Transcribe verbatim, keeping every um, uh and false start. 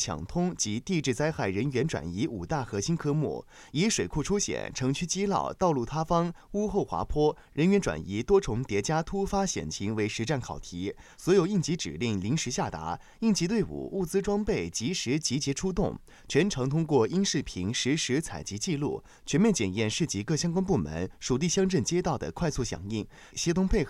抢通及地质灾害人员转移五大核心科目，以水库出险、城区积涝、道路塌方、屋后滑坡、人员转移多重叠加突发险情为实战考题，所有应急指令临时下达，应急队伍物资装备及时集结出动，全程通过音视频实时采集记录，全面检验市级各相关部门、属地乡镇街道的快速响应，协同配合。